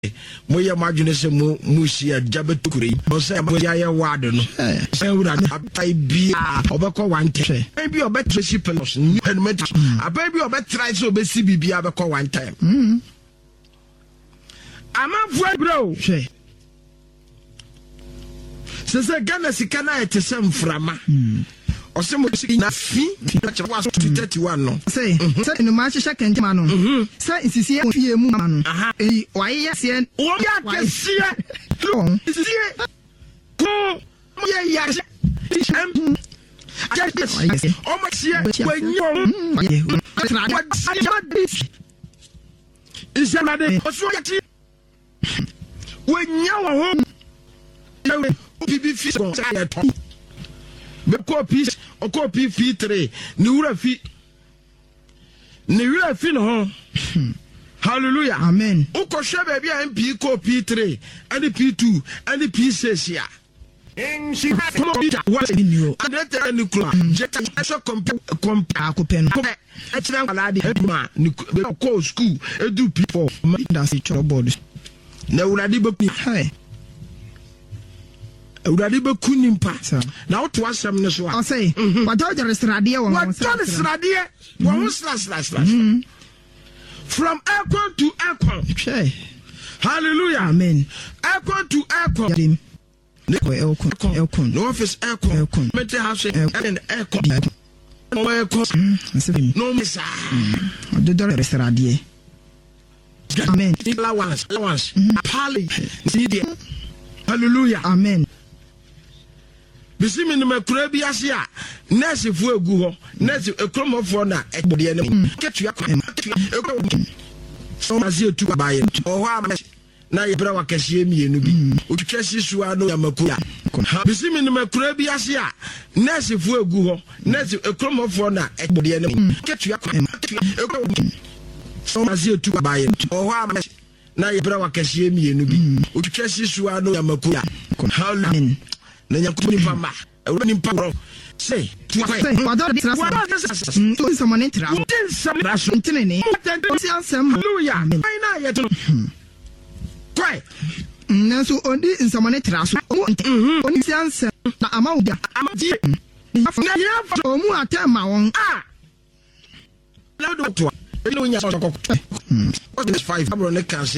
moye madwene se mo musia jabetukure o se mo ya ward no se wura abai bia obekọ one time bi obetre shipelos helmet abai bi obetry so obesi bibia obekọ one time amafu bro se Ghana sikana etesem frama Osemo na fi was 31 no say no ma hye kente ma no say insisi fie mu ma no waye se o ya kese insisi ko ya o ma se wenyo isemade oso yati wenyo ho bibi fi so ya to be copy o copy P3 ni wura fi no hallelujah amen o ko hwe ba bia MP copy P3 and P2 and P6 ya en shi what new and that ni kula je so compare kopen e tira kwala de ma ni ko school edu P4 that's it board na wura di be hi Uradi be kunimpa na woto asem ne so a say wato de resrade won slash from aircon to aircon hallelujah amen aircon to aircon aircon no office aircon mental house and aircon no misa de de resrade amen allowance pali hallelujah amen Bisimi no makura bi ase a nurse fu egu ho nurse ekromofo na ekbode ne ketua so mazi etu baye o ho am na ye bra wakahie mienu bi otwetwa sisua no yamakura bisimi no makura bi ase a nurse fu egu ho nurse ekromofo na ekbode ne ketua so mazi etu baye o ho am na ye bra wakahie mienu bi otwetwa sisua no yamakura amen na yakuni pamba ewani pamba say wador di trust someone in trust ntene si ansem hallelujah na yeto kwai naso ondi someone in trust oni si ansem na amawda amadi na ya omu atema won lado to eno nya so kokko what is 5 abro ne kan